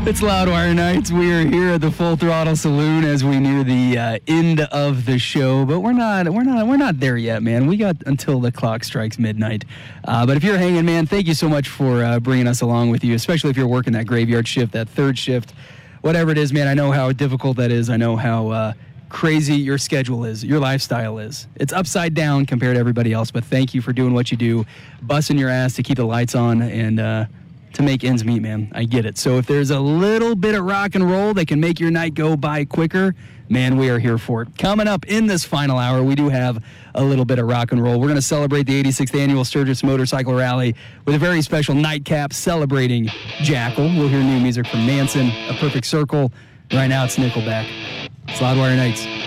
It's Loudwire Nights. We are here at the Full Throttle Saloon as we near the end of the show, but we're not there yet, man. We got until the clock strikes midnight. But if you're hanging, man, thank you so much for bringing us along with you, especially if you're working that graveyard shift, that third shift, whatever it is, man. I know how difficult that is. I know how crazy your schedule is, your lifestyle is. It's upside down compared to everybody else, but thank you for doing what you do, busting your ass to keep the lights on and to make ends meet, man. I get it. So if there's a little bit of rock and roll that can make your night go by quicker, man, we are here for it. Coming up in this final hour, we do have a little bit of rock and roll. We're going to celebrate the 86th Annual Sturgis Motorcycle Rally with a very special nightcap celebrating Jackal. We'll hear new music from Manson, A Perfect Circle. Right now, it's Nickelback. It's Loudwire Nights.